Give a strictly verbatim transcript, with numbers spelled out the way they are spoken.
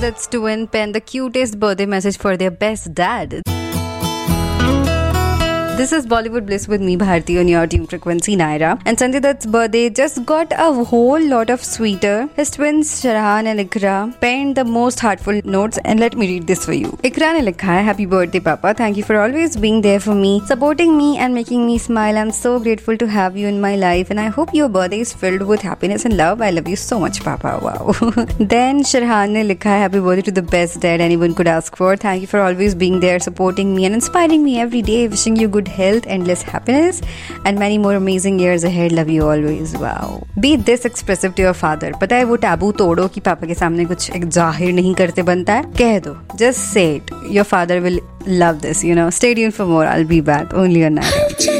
that's twin pen the cutest birthday message for their best dad. This is Bollywood Bliss with me, Bharti, on your team frequency, Naira. And Sanjay Dutt's birthday just got a whole lot of sweeter. His twins, Sharhan and Ikra, penned the most heartful notes, and let me read this for you. Ikra ne likha hai, Happy birthday, Papa. Thank you for always being there for me, supporting me and making me smile. I'm so grateful to have you in my life, and I hope your birthday is filled with happiness and love. I love you so much, Papa. Wow. Then Sharhan ne likha hai, Happy birthday to the best dad anyone could ask for. Thank you for always being there, supporting me and inspiring me every day. Wishing you good health, endless happiness, and many more amazing years ahead. Love you always. Wow. Be this expressive to your father. पता है वो taboo तोड़ो कि पापा के सामने कुछ एक जाहिर नहीं करते बनता है. कह दो. Just say it. Your father will love this, you know. Stay tuned for more. I'll be back only on Naira.